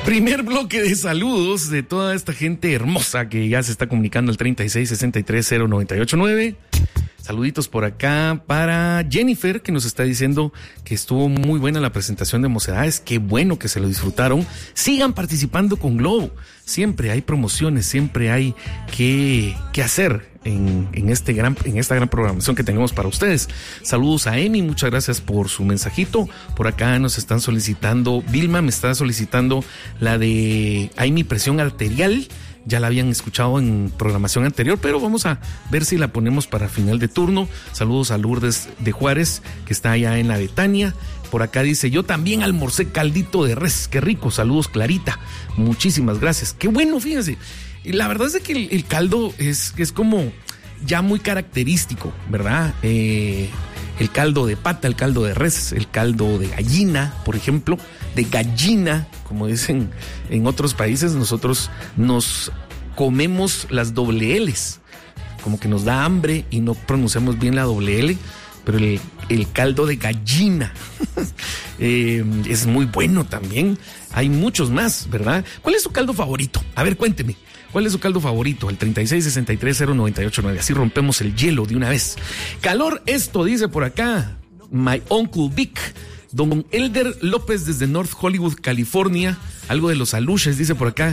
Primer bloque de saludos de toda esta gente hermosa que ya se está comunicando al 36630989. Saluditos por acá para Jennifer, que nos está diciendo que estuvo muy buena la presentación de Mocedades. Qué bueno que se lo disfrutaron. Sigan participando con Globo. Siempre hay promociones, siempre hay que hacer en esta gran programación que tenemos para ustedes. Saludos a Emi, muchas gracias por su mensajito. Por acá nos están solicitando, Vilma me está solicitando la de "Hay mi presión arterial". Ya la habían escuchado en programación anterior, pero vamos a ver si la ponemos para final de turno. Saludos a Lourdes de Juárez, que está allá en la Betania. Por acá dice, yo también almorcé caldito de res, qué rico. Saludos, Clarita. Muchísimas gracias. Qué bueno, fíjense. Y la verdad es de que el caldo es como ya muy característico, ¿verdad? El caldo de pata, el caldo de res, el caldo de gallina, por ejemplo, de gallina, como dicen en otros países. Nosotros nos comemos las doble L's, como que nos da hambre y no pronunciamos bien la doble L, pero el caldo de gallina es muy bueno también. Hay muchos más, ¿verdad? ¿Cuál es su caldo favorito? A ver, cuénteme. ¿Cuál es su caldo favorito? El 36630989. Así rompemos el hielo de una vez. Calor esto, dice por acá My Uncle Vic. Don Elder López desde North Hollywood, California. Algo de los aluches, dice por acá.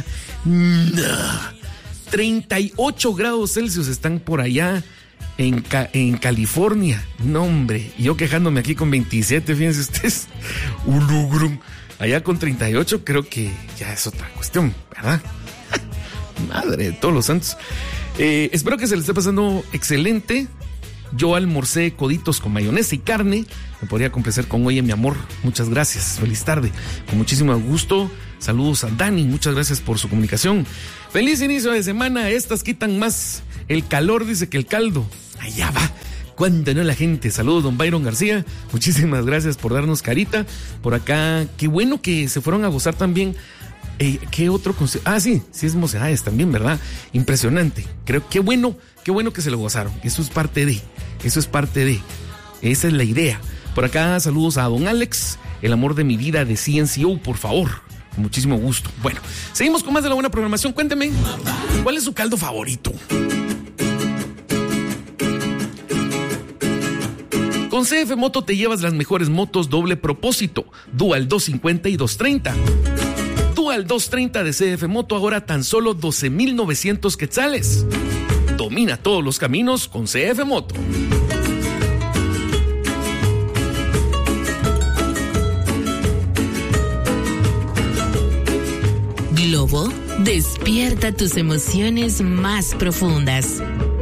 38 grados Celsius están por allá en California. No, hombre. Y yo quejándome aquí con 27, fíjense ustedes. Allá con 38 creo que ya es otra cuestión, ¿verdad? Madre de todos los santos. Espero que se le esté pasando excelente. Yo almorcé coditos con mayonesa y carne. Me podría complacer con oye, mi amor. Muchas gracias. Feliz tarde. Con muchísimo gusto. Saludos a Dani. Muchas gracias por su comunicación. Feliz inicio de semana. Estas quitan más el calor, dice, que el caldo. Allá va. Cuando no la gente. Saludos, don Byron García. Muchísimas gracias por darnos carita. Por acá. Qué bueno que se fueron a gozar también. ¿Qué otro concepto? Sí es Mocedades también, ¿verdad? Impresionante. Creo qué bueno que se lo gozaron. Eso es parte de. Esa es la idea. Por acá, saludos a don Alex, el amor de mi vida de CNCO, por favor. Con muchísimo gusto. Bueno, seguimos con más de la buena programación. Cuénteme, ¿cuál es su caldo favorito? Con CF Moto te llevas las mejores motos doble propósito, Dual 250 y 230. Dual 230 de CF Moto ahora tan solo 12,900 quetzales. Domina todos los caminos con CF Moto. Globo despierta tus emociones más profundas.